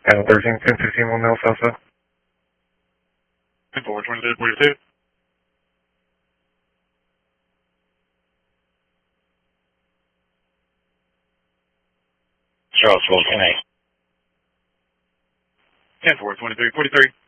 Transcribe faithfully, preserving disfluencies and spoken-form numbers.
Panel thirteen, ten fifteen, one mile south south. ten four, twenty-three, forty-two. Charlottesville, ten eight. ten four, twenty-three, forty-three.